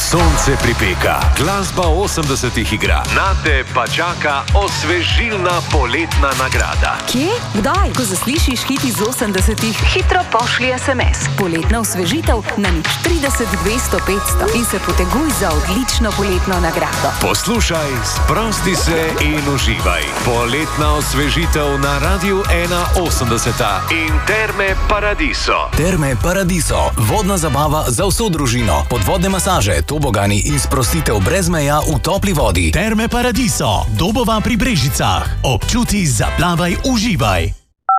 Sonce pripeka, glasba 80-ih igra. Nate pa čaka osvežilna poletna nagrada. Kje? Kdaj? Ko zaslišiš hit iz 80-ih, hitro pošlji SMS. Poletna osvežitev na 030 200 500 in se poteguj za odlično poletno nagrado. Poslušaj, sprosti se in uživaj. Poletna osvežitev na Radiu 180 in Terme Paradiso. Terme Paradiso, vodna zabava za vso družino, podvodne masaže, tobogani in sprostitev brez meja v topli vodi. Terme Paradiso, Dobova pri Brežicah. Občuti, zaplavaj, uživaj.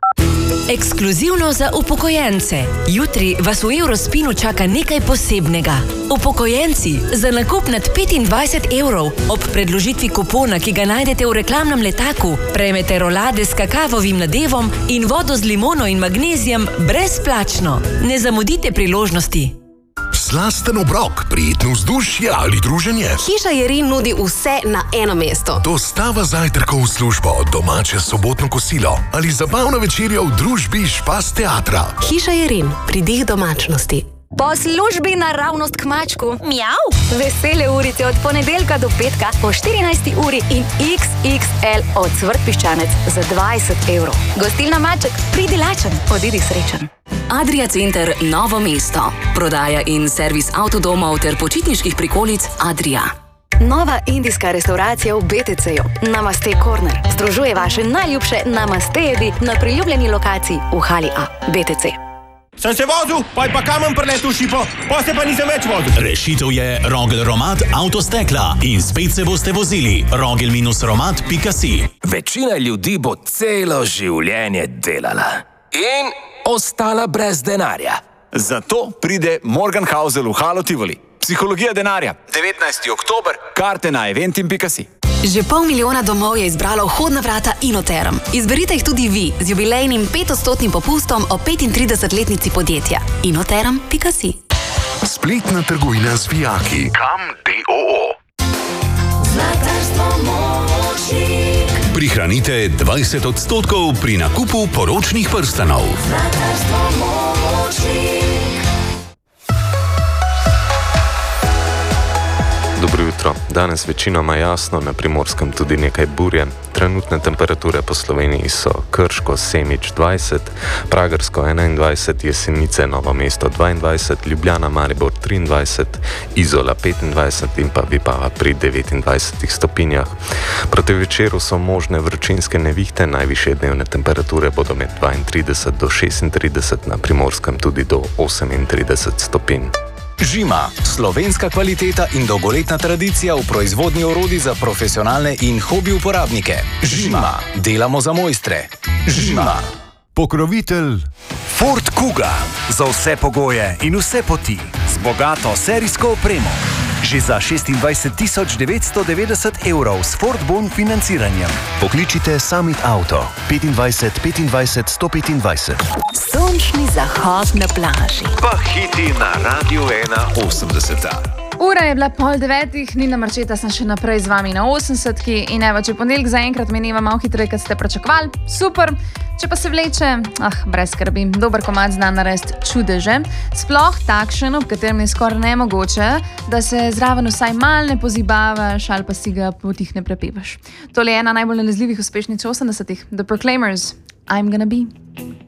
Ekskluzivno za upokojence. Jutri vas v Eurospinu čaka nekaj posebnega. Upokojenci, za nakup nad 25 evrov ob predložitvi kupona, ki ga najdete v reklamnem letaku, prejmete rolade s kakavovim nadevom in vodo z limono in magnezijem brezplačno. Ne zamudite priložnosti. Slasten obrok, prijetno vzdušje ali druženje. Hiša Jerin nudi vse na eno mesto. Dostava zajtrkov v službo, domače sobotno kosilo ali zabavna večerja v družbi Špas teatra. Hiša Jerin, pridih domačnosti. Po službi naravnost k mačku. Mjav! Vesele urice od ponedeljka do petka po 14. uri in XXL od Cvrt Piščanec za 20 evrov. Gostilna Maček, pridi lačen, odidi srečen. Adria Center Novo mesto. Prodaja in servis avtodomov ter počitniških prikolic Adria. Nova indijska restauracija v BTC-ju, Namaste Corner, združuje vaše najljubše namaste jedi na priljubljeni lokaciji v hali A, BTC. Sem se vozil, pa kamen preletel šipo, pa se pa nisem več vozil. Rešitev je Rogel Romat avtostekla in spet se boste vozili. Rogel-romat.si. Večina ljudi bo celo življenje delala in ostala brez denarja. Zato pride Morgenhausel v Halo Tivoli. Psihologija denarja. 19. oktober. Karte na eventim.si. Že 500 000 domov je izbralo vhodna vrata Inoterm. Izberite jih tudi vi z jubilejnim 5% popustom o 35-letnici podjetja. Inoterm.si. Spletna trgovina z vijaki. Kam DOO. Prihranite 20% pri nakupu poročnih prstanov. Dobro jutro. Danes večinoma jasno, na Primorskem tudi nekaj burje. Trenutne temperature po Sloveniji so Krško, Semič 20, Pragersko 21, Jesenice, Novo mesto 22, Ljubljana, Maribor 23, Izola 25 in pa Vipava pri 29 stopinjah. Proti večeru so možne vročinske nevihte, najvišje dnevne temperature bodo med 32 do 36, na Primorskem tudi do 38 stopinj. Žima, slovenska kvaliteta in dolgoletna tradicija v proizvodnji orodij za profesionalne in hobi uporabnike. Žima, delamo za mojstre. Žima. Pokrovitelj Ford Kuga. Za vse pogoje in vse poti. Z bogato serijsko opremo. Že za 26 990 evrov s Ford Bon financiranjem. Pokličite Summit Auto 25 25 125. Sončni zahod na plaži. Pa hiti na Radiu 180. Ura je bila 8:30, Nina Marčeta sem še naprej z vami na 80-ki in evo, če ponedeljek zaenkrat meneva malo hitreje, kot ste pričakovali, super. Če pa se vleče, brez skrbi, dober komad zna narediti čudeže, sploh takšen, ob katerem je skoraj nemogoče, da se zraven vsaj mal ne pozibavaš ali pa si ga potihne prepevaš. Tole je ena najbolj nalezljivih uspešnic 80-ih, The Proclaimers, I'm Gonna Be.